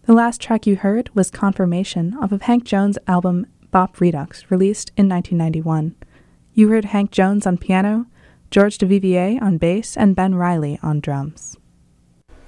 The last track you heard was Confirmation off of Hank Jones' album Bop Redux, released in 1991. You heard Hank Jones on piano, George Duvivier on bass, and Ben Riley on drums.